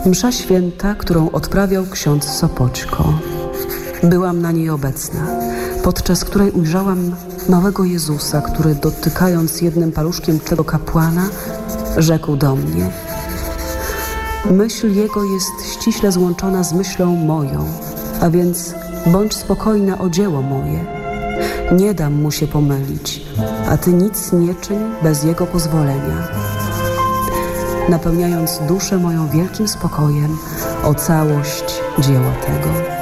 Msza święta, którą odprawiał ksiądz Sopoćko. Byłam na niej obecna, podczas której ujrzałam małego Jezusa, który dotykając jednym paluszkiem tego kapłana, rzekł do mnie: myśl Jego jest ściśle złączona z myślą moją, a więc bądź spokojna o dzieło moje. Nie dam mu się pomylić, a Ty nic nie czyń bez Jego pozwolenia. Napełniając duszę moją wielkim spokojem o całość dzieła tego.